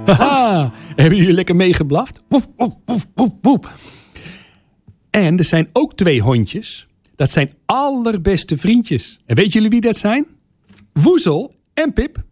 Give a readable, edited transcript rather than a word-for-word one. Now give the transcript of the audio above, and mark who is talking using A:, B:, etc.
A: Haha, hebben jullie lekker meegeblaft? Woef, woef, woef, woef, woef. En er zijn ook 2 hondjes. Dat zijn allerbeste vriendjes. En weet jullie wie dat zijn? Woezel en Pip.